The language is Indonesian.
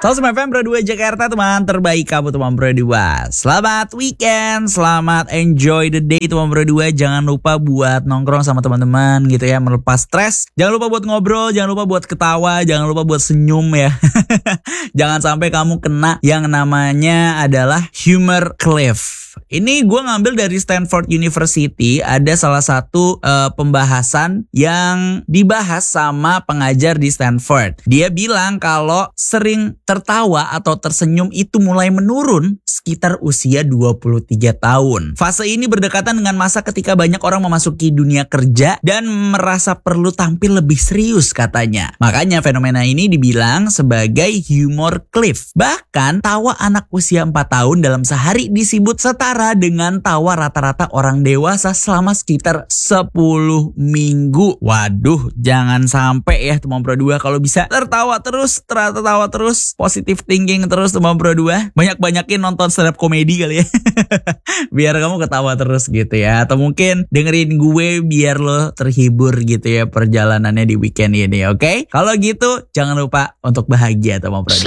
106 FM Pro 2 Jakarta, teman terbaik kamu teman Pro 2. Selamat weekend, selamat enjoy the day teman Pro 2. Jangan lupa buat nongkrong sama teman-teman gitu ya, melepas stres. Jangan lupa buat ngobrol, jangan lupa buat ketawa, jangan lupa buat senyum ya. Jangan sampai kamu kena yang namanya adalah humor cliff. Ini gue ngambil dari Stanford University. Ada salah satu pembahasan yang dibahas sama pengajar di Stanford. Dia bilang kalau sering tertawa atau tersenyum itu mulai menurun sekitar usia 23 tahun. Fase ini berdekatan dengan masa ketika banyak orang memasuki dunia kerja dan merasa perlu tampil lebih serius katanya. Makanya fenomena ini dibilang sebagai humor cliff. Bahkan tawa anak usia 4 tahun dalam sehari disebut setara dengan tawa rata-rata orang dewasa selama sekitar 10 minggu. Waduh, jangan sampai ya teman Pro 2, kalau bisa tertawa terus, positive thinking terus teman Pro 2. Banyak-banyakin nonton stand up komedi kali ya. Biar kamu ketawa terus gitu ya. Atau mungkin dengerin gue biar lo terhibur gitu ya perjalanannya di weekend ini, oke? Kalau gitu jangan lupa untuk bahagia teman Pro 2.